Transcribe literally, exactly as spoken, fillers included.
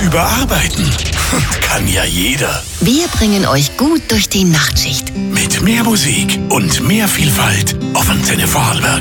überarbeiten. Kann ja jeder. Wir bringen euch gut durch die Nachtschicht. Mit mehr Musik und mehr Vielfalt auf Antenne Vorarlberg.